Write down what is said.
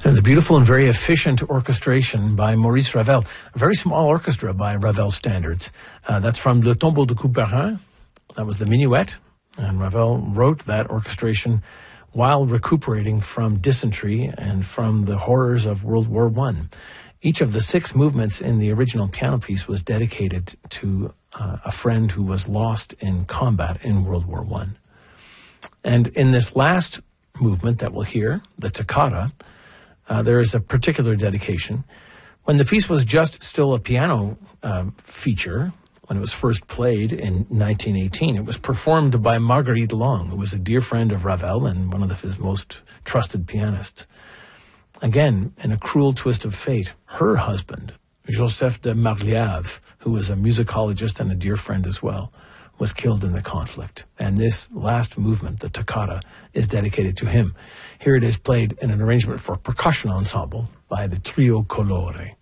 And the beautiful and very efficient orchestration by Maurice Ravel, a very small orchestra by Ravel standards. That's from Le Tombeau de Couperin. That was the minuet, and Ravel wrote that orchestration while recuperating from dysentery and from the horrors of World War I. Each of the 6 movements in the original piano piece was dedicated to a friend who was lost in combat in World War I. And in this last movement that we'll hear, the toccata, there is a particular dedication. When the piece was just still a piano feature, when it was first played in 1918, it was performed by Marguerite Long, who was a dear friend of Ravel and one of his most trusted pianists. Again, in a cruel twist of fate, her husband, Joseph de Marliave, who was a musicologist and a dear friend as well, was killed in the conflict. And this last movement, the toccata, is dedicated to him. Here it is played in an arrangement for percussion ensemble by the Trio Colore.